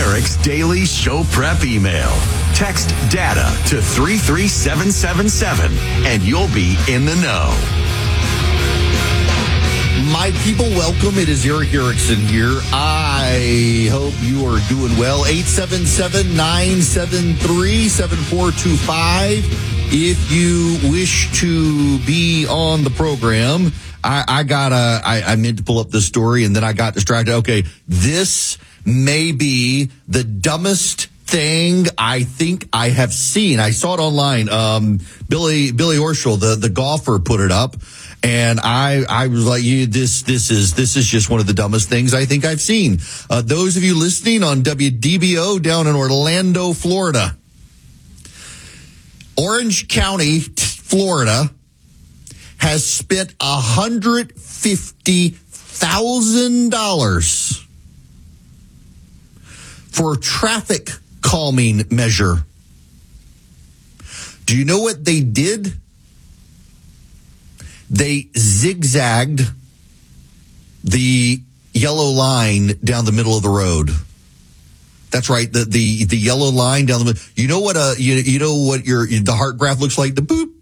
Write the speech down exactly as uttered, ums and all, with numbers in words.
Eric's daily show prep email. Text data to three three seven seven seven and you'll be in the know. My people, welcome. It is Eric Erickson here. I hope you are doing well. eight seven seven, nine seven three, seven four two five. If you wish to be on the program, I, I got a, I, I meant to pull up this story and then I got distracted. Okay, this may be the dumbest thing I think I have seen. I saw it online. Um, Billy, Billy Horschel, the, the golfer, put it up. And I, I was like, you, this, this is, this is just one of the dumbest things I think I've seen. Uh, those of you listening on W D B O down in Orlando, Florida, Orange County, Florida, has spent one hundred fifty thousand dollars for a traffic calming measure. Do you know what they did? They zigzagged the yellow line down the middle of the road. That's right, the the, the yellow line down the middle. You know what? Uh, you you know what your the heart graph looks like? The boop